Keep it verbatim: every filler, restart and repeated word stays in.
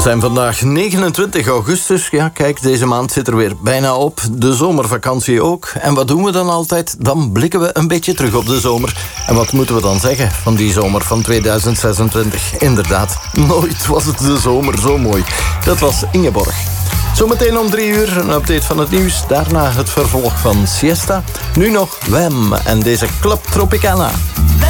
zijn vandaag negenentwintig augustus. Ja, kijk, deze maand zit er weer bijna op. De zomervakantie ook. En wat doen we dan altijd? Dan blikken we een beetje terug op de zomer. En wat moeten we dan zeggen van die zomer van tweeduizend zesentwintig? Inderdaad, nooit was het de zomer zo mooi. Dat was Ingeborg. Zometeen om drie uur een update van het nieuws. Daarna het vervolg van Siesta. Nu nog Wem en deze Club Tropicana.